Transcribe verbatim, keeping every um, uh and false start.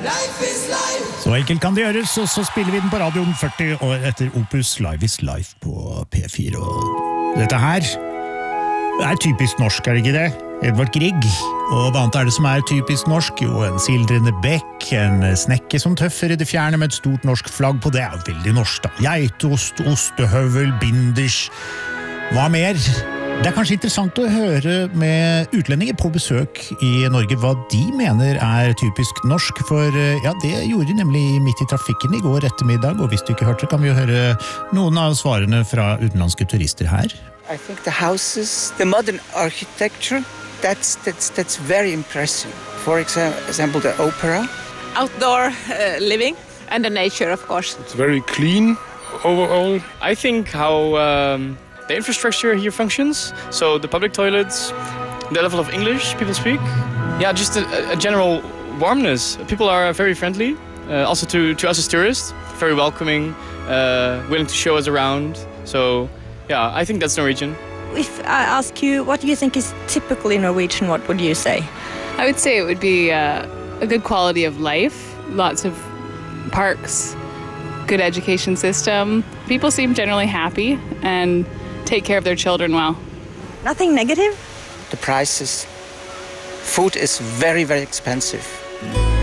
Så enkelt kan det gjøres, og så spiller vi den på radioen førti år etter Opus Live is Life på P fire. Og dette her er typisk norsk, er det ikke det? Edvard Grieg. Og hva annet er det som er typisk norsk? Jo, en sildrende bekk, en snekke som tøffer i det fjerne med et stort norsk flagg på. Det er jo veldig norsk da. Geitost, ostehøvel, binders. Hva mer? Det er kanskje interessant å høre med utlendinger på besøk i Norge hva de mener er typisk norsk, for ja, det gjorde de nemlig midt i trafikken i går ettermiddag, og hvis du ikke hørte, kan vi jo høre noen av svarene fra utenlandske turister her. I think the houses, the modern architecture, that's, that's, that's very impressive. For example, the opera. Outdoor uh, living and the nature, of course. It's very clean overall. I think how... Um The infrastructure here functions, so the public toilets, the level of English people speak. Yeah, just a, a general warmness. People are very friendly, uh, also to, to us as tourists, very welcoming, uh, willing to show us around. So, yeah, I think that's Norwegian. If I ask you, what do you think is typically Norwegian, what would you say? I would say it would be uh, a good quality of life, lots of parks, good education system. People seem generally happy and take care of their children well. Nothing negative? The prices. Food is very, very expensive.